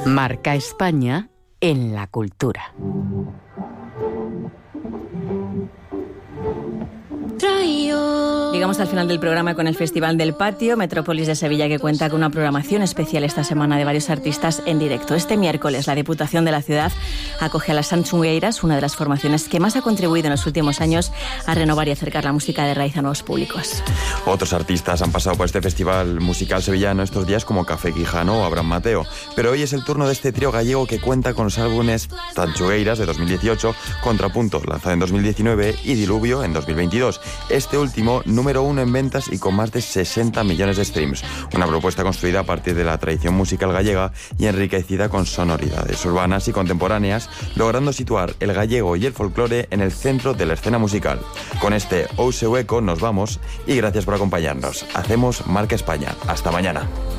Marca España en la cultura. Llegamos al final del programa con el Festival del Patio, Metrópolis de Sevilla, que cuenta con una programación especial esta semana de varios artistas en directo. Este miércoles, la Diputación de la ciudad acoge a las Sanchungueiras, una de las formaciones que más ha contribuido en los últimos años a renovar y acercar la música de raíz a nuevos públicos. Otros artistas han pasado por este festival musical sevillano estos días, como Café Quijano o Abraham Mateo. Pero hoy es el turno de este trío gallego que cuenta con los álbumes Sanchungueiras de 2018, Contrapunto, lanzado en 2019, y Diluvio en 2022. Este último, número 1 en ventas y con más de 60 millones de streams. Una propuesta construida a partir de la tradición musical gallega y enriquecida con sonoridades urbanas y contemporáneas, logrando situar el gallego y el folclore en el centro de la escena musical. Con este Ouse Hueco nos vamos y gracias por acompañarnos. Hacemos Marca España. Hasta mañana.